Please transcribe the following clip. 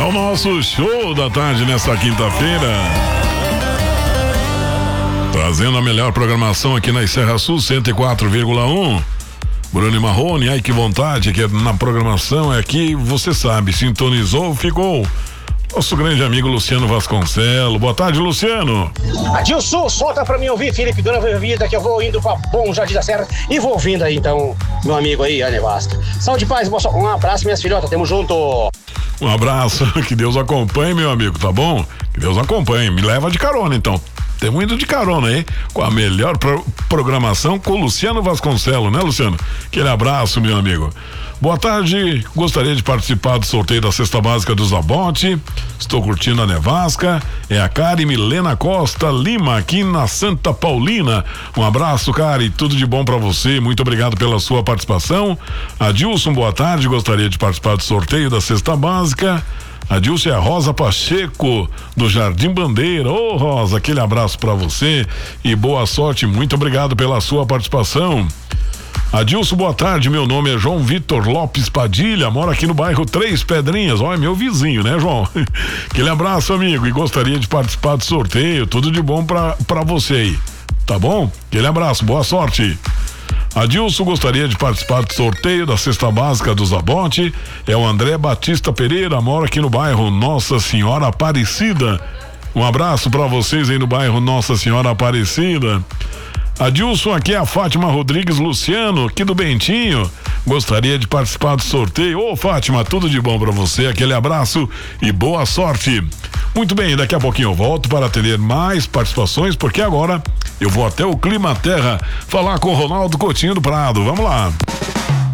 o nosso show da tarde nesta quinta-feira. Trazendo a melhor programação aqui na Serra Sul 104,1. Bruno e Marrone, ai que vontade que na programação é aqui, você sabe, sintonizou, ficou. Nosso grande amigo Luciano Vasconcelos. Boa tarde, Luciano. Adilson, solta pra mim ouvir, Felipe, dona vida, que eu vou indo pra Bom Jardim da Serra e vou ouvindo aí, então, meu amigo aí, Nevasca. Saúde e paz, um abraço, minhas filhotas, tamo junto. Um abraço, que Deus acompanhe, meu amigo, tá bom? Que Deus acompanhe, me leva de carona, então. Temos indo de carona aí, com a melhor programação com o Luciano Vasconcelos, né, Luciano? Aquele abraço, meu amigo. Boa tarde, gostaria de participar do sorteio da cesta básica do Zabote. Estou curtindo a nevasca. É a Cari Milena Costa Lima, aqui na Santa Paulina. Um abraço, Cari, tudo de bom pra você. Muito obrigado pela sua participação. Adilson, boa tarde, gostaria de participar do sorteio da cesta básica. Adilson é a Rosa Pacheco, do Jardim Bandeira. Ô, Rosa, aquele abraço pra você e boa sorte. Muito obrigado pela sua participação. Adilson, boa tarde, meu nome é João Vitor Lopes Padilha, moro aqui no bairro Três Pedrinhas, ó, é meu vizinho, né, João? Aquele abraço, amigo, e gostaria de participar do sorteio, tudo de bom pra você aí, tá bom? Aquele abraço, boa sorte. Adilson, gostaria de participar do sorteio da cesta básica do Zabote, é o André Batista Pereira, mora aqui no bairro Nossa Senhora Aparecida. Um abraço pra vocês aí no bairro Nossa Senhora Aparecida. Adilson, aqui é a Fátima Rodrigues Luciano, aqui do Bentinho. Gostaria de participar do sorteio. Ô, Fátima, tudo de bom pra você, aquele abraço e boa sorte. Muito bem, daqui a pouquinho eu volto para atender mais participações, porque agora eu vou até o Clima Terra falar com o Ronaldo Coutinho do Prado. Vamos lá.